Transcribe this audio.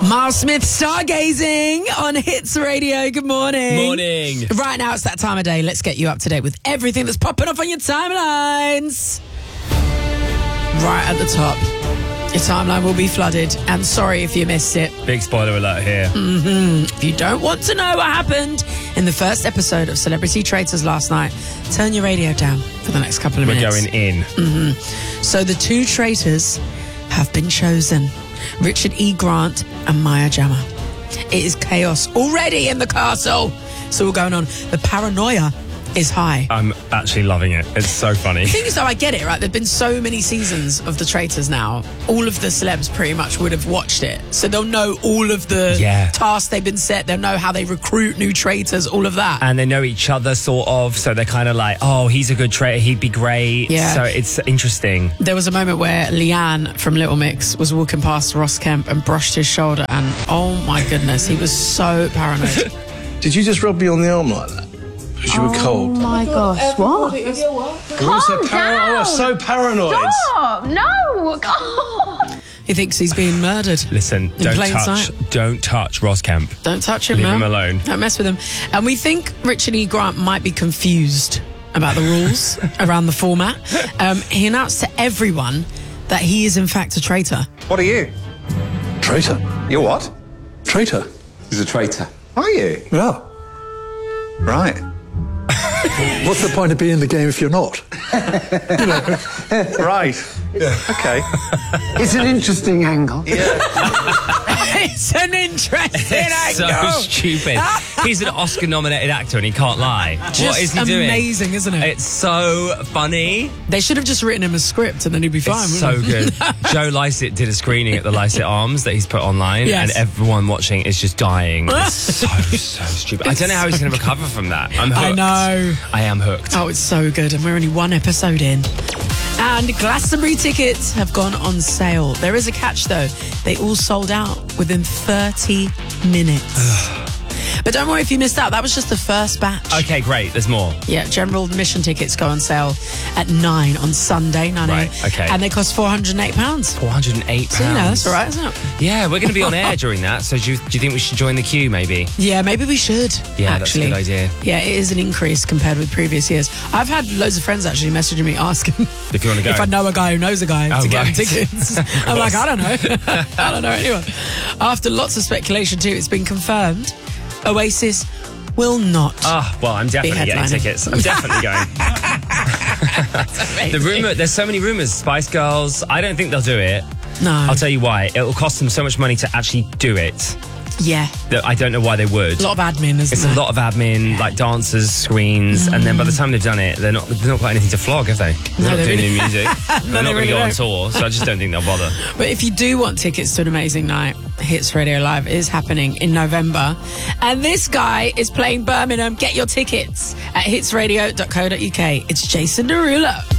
Miles Smith stargazing on Hits Radio. Good morning. Morning. Right now, it's that time of day. Let's get you up to date with everything that's popping up on your timelines. Right at the top, your timeline will be flooded. And sorry if you missed it. Big spoiler alert here. If you don't want to know what happened in the first episode of Celebrity Traitors last night, turn your radio down for the next couple of We're minutes. going in. So the two traitors have been chosen. Richard E. Grant and Maya Jama. It is chaos already in the castle. It's all going on. The paranoia is high. I'm actually loving it. It's so funny. The thing is, though, I get it, right? There've been so many seasons of The Traitors now. All of the celebs pretty much would have watched it. So they'll know all of the tasks they've been set. They'll know how they recruit new traitors, all of that. And they know each other, sort of. So they're kind of like, oh, he's a good traitor. He'd be great. Yeah. So it's interesting. There was a moment where Leanne from Little Mix was walking past Ross Kemp and brushed his shoulder. And oh my goodness, he was so paranoid. Did you just rub me on the arm like that? Because you were cold. Oh my gosh, what? You were so paranoid. Stop! No! God. He thinks he's being murdered. Listen, don't touch Ross Kemp. Don't touch him, Leave man. him alone. Don't mess with him. And we think Richard E. Grant might be confused about the rules around the format. He announced to everyone that he is in fact a traitor. What are you? Traitor? You're what? Traitor? He's a traitor. Are you? Yeah. Right. What's the point of being in the game if you're not? Right. Okay. It's an interesting angle. It's an interesting So angle. stupid. He's an Oscar-nominated actor and he can't lie. What Just is he doing? amazing, isn't it? It's so funny. They should have just written him a script and then he'd be fine. It's so wouldn't good. it? Joe Lycett did a screening at the Lycett Arms that he's put online, Yes. and everyone watching is just dying. It's so stupid. I don't know how he's going to recover from that. I'm hooked. I know. I am hooked. Oh, it's so good. And we're only one episode in. And Glastonbury tickets have gone on sale. There is a catch, though. They all sold out within 30 minutes. But don't worry if you missed out. That was just the first batch. Okay, great. There's more. Yeah, general admission tickets go on sale at 9 on Sunday, 9 a.m. Right, okay. And they cost £408. £408. So, you know, that's all right, isn't it? Yeah, we're going to be on air during that. So do you think we should join the queue, maybe? Yeah, maybe we should. Yeah, actually. that's a good idea. Yeah, it is an increase compared with previous years. I've had loads of friends actually messaging me asking If you want to go. if I know a guy who knows a guy to get him right. tickets. I'm like, I don't know. I don't know anyone. After lots of speculation too, it's been confirmed Oasis will not. Well, I'm definitely getting headlining. tickets. I'm definitely going. There's so many rumours. Spice Girls, I don't think they'll do it. No. I'll tell you why. It will cost them so much money to actually do it Yeah. that I don't know why they would. A lot of admin, isn't It's there? a lot of admin, like dancers, screens, and then by the time they've done it, they've not got anything to flog, have they? They're not they doing really- new music. They're not going to go on don't. tour, so I just don't think they'll bother. But if you do want tickets to an amazing night, Hits Radio Live is happening in November. And this guy is playing Birmingham. Get your tickets at hitsradio.co.uk. It's Jason Derulo.